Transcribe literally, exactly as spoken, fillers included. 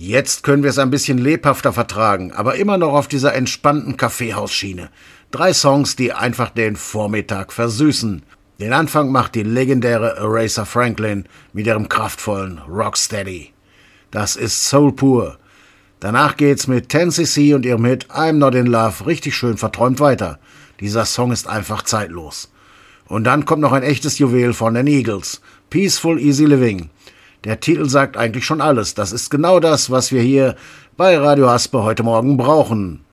Jetzt können wir es ein bisschen lebhafter vertragen, aber immer noch auf dieser entspannten Kaffeehausschiene. Drei Songs, die einfach den Vormittag versüßen. Den Anfang macht die legendäre Aretha Franklin mit ihrem kraftvollen Rocksteady. Das ist Soul pur. Danach geht's mit ten C C und ihrem Hit I'm Not in Love richtig schön verträumt weiter. Dieser Song ist einfach zeitlos. Und dann kommt noch ein echtes Juwel von den Eagles. Peaceful Easy Living. Der Titel sagt eigentlich schon alles. Das ist genau das, was wir hier bei Radio Haspe heute Morgen brauchen.